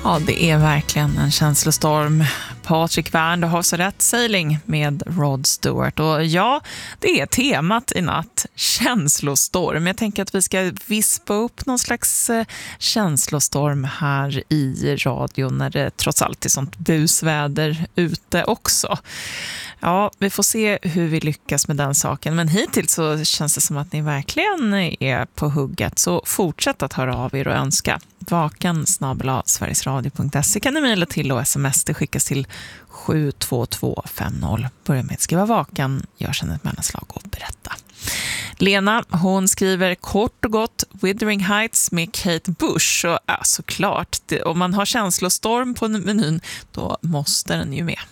Ja, det är verkligen en känslostorm. Patrik Wern, du har så rätt. Sailing med Rod Stewart. Och ja, det är temat i natt. Känslostorm. Jag tänker att vi ska vispa upp någon slags känslostorm här i radion när det trots allt är sånt busväder ute också. Ja, vi får se hur vi lyckas med den saken. Men hittills så känns det som att ni verkligen är på hugget. Så fortsätt att höra av er och önska. vakan@sverigesradio.se kan ni mejla till och sms. Det skickas till 72250. Börja med att skriva vakan, gör sedan ett mellanslag och berätta. Lena, hon skriver kort och gott Wuthering Heights med Kate Bush. Och såklart, om man har känslostorm på menyn, då måste den ju med.